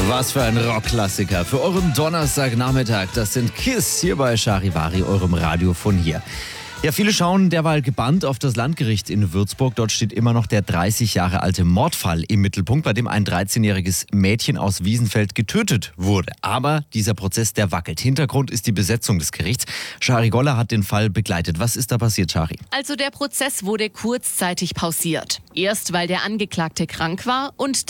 Was für ein Rockklassiker für euren Donnerstagnachmittag. Das sind KISS hier bei Charivari, eurem Radio von hier. Ja, viele schauen derweil gebannt auf das Landgericht in Würzburg. Dort steht immer noch der 30 Jahre alte Mordfall im Mittelpunkt, bei dem ein 13-jähriges Mädchen aus Wiesenfeld getötet wurde. Aber dieser Prozess, der wackelt. Hintergrund ist die Besetzung des Gerichts. Shari Goller hat den Fall begleitet. Was ist da passiert, Shari? Also der Prozess wurde kurzzeitig pausiert. Erst weil der Angeklagte krank war und